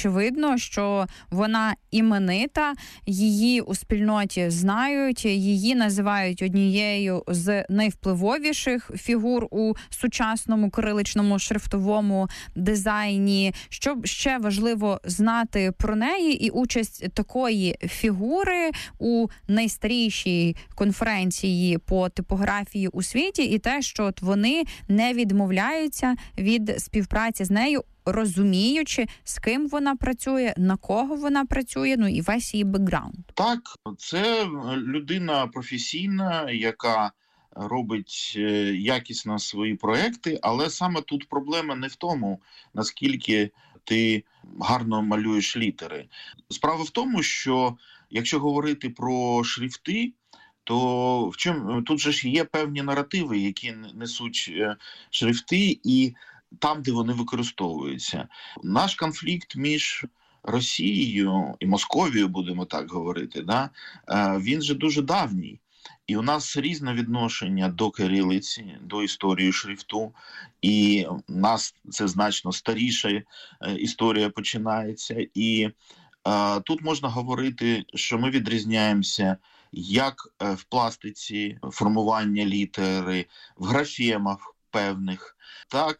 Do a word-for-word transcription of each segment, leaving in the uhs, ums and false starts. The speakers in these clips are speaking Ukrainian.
очевидно, що вона іменита, її у спільноті знають, її називають однією з найвпливовіших фігур у сучасному кириличному шрифтовому дизайні. Що ще важливо знати про неї і участь такої фігури у найстарішій конференції по типографії у світі, і те, що от вони не відмовляються від співпраці з нею, розуміючи, з ким вона працює, на кого вона працює, ну і весь її бекграунд. Так, це людина професійна, яка робить якісно свої проекти, але саме тут проблема не в тому, наскільки ти гарно малюєш літери. Справа в тому, що якщо говорити про шрифти, то в чому тут же ж є певні наративи, які несуть шрифти, і там, де вони використовуються. Наш конфлікт між Росією і Московією, будемо так говорити, да, він же дуже давній. І у нас різне відношення до кирилиці, до історії шрифту, і у нас це значно старіша історія починається. І е, тут можна говорити, що ми відрізняємося як в пластиці формування літери, в графемах певних, так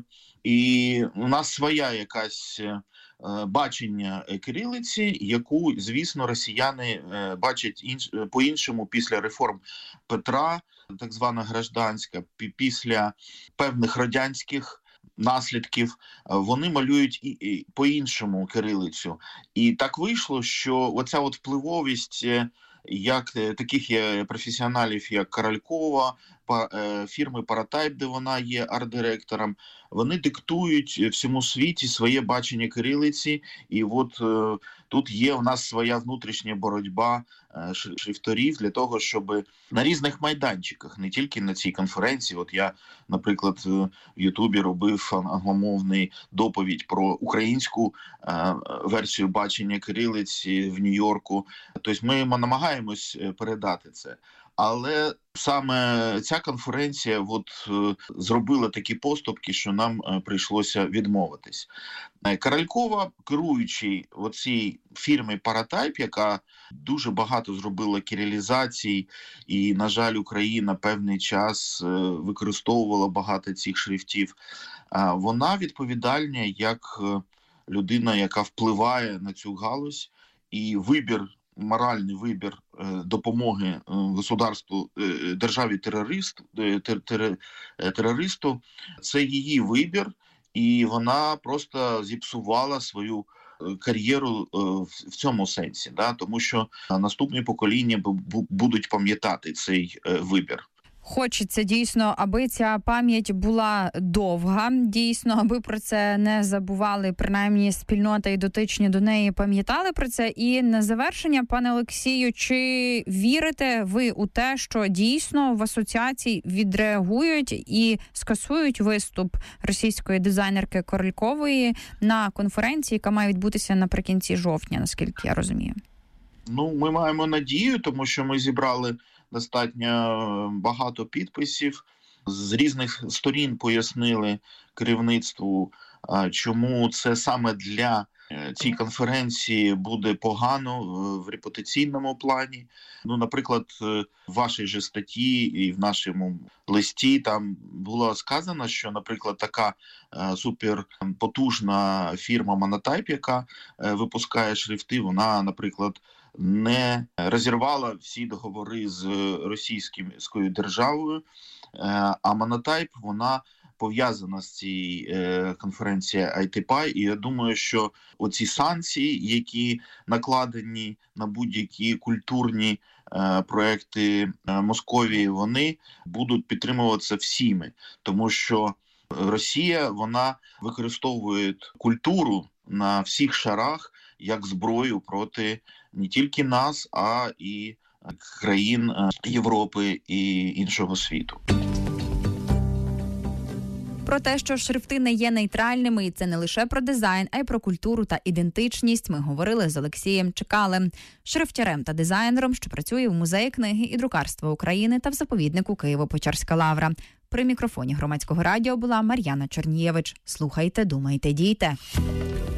і у нас своя якась бачення кирилиці, яку, звісно, росіяни бачать інш... по-іншому після реформ Петра, так звана гражданська, після певних радянських наслідків, вони малюють і, і по-іншому кирилицю. І так вийшло, що оця от впливовість як таких є професіоналів, як Королькова, фірми Paratype, де вона є арт-директором, вони диктують всьому світі своє бачення кирилиці, і от е, тут є у нас своя внутрішня боротьба е, шрифторів для того, щоб на різних майданчиках, не тільки на цій конференції, от я, наприклад, в Ютубі робив англомовний доповідь про українську е, версію бачення кирилиці в Нью-Йорку, тобто ми намагаємось передати це. Але саме ця конференція от, е, зробила такі поступки, що нам е, прийшлося відмовитись. Королькова, керуючий оцій фірмі Paratype, яка дуже багато зробила кирилізацій, і, на жаль, Україна певний час е, використовувала багато цих шрифтів, е, вона відповідальна як людина, яка впливає на цю галузь, і вибір, моральний вибір е, допомоги е, государству, е, державі-терористу, е, тер, тер, е, терористу, це її вибір, і вона просто зіпсувала свою кар'єру е, в цьому сенсі, да? Тому що наступні покоління будуть пам'ятати цей е, вибір. Хочеться дійсно, аби ця пам'ять була довга, дійсно, аби про це не забували, принаймні спільнота і дотичні до неї пам'ятали про це. І на завершення, пане Олексію, чи вірите ви у те, що дійсно в асоціації відреагують і скасують виступ російської дизайнерки Королькової на конференції, яка має відбутися наприкінці жовтня, наскільки я розумію? Ну, ми маємо надію, тому що ми зібрали достатньо багато підписів, з різних сторін пояснили керівництву, чому це саме для цієї конференції буде погано в репутаційному плані. Ну, наприклад, в вашій же статті і в нашому листі там було сказано, що, наприклад, така суперпотужна фірма Monotype, яка випускає шрифти, вона, наприклад, не розірвала всі договори з російською державою, а Monotype, вона пов'язана з цією конференцією ай ті пай, і я думаю, що оці санкції, які накладені на будь-які культурні проекти Московії, вони будуть підтримуватися всіми, тому що Росія, вона використовує культуру на всіх шарах як зброю проти не тільки нас, а і країн Європи і іншого світу. Про те, що шрифти не є нейтральними, і це не лише про дизайн, а й про культуру та ідентичність, ми говорили з Олексієм Чекалем, шрифтярем та дизайнером, що працює в Музеї книги і друкарства України та в заповіднику Києво-Печерська лавра. При мікрофоні Громадського радіо була Мар'яна Чорнієвич. Слухайте, думайте, дійте.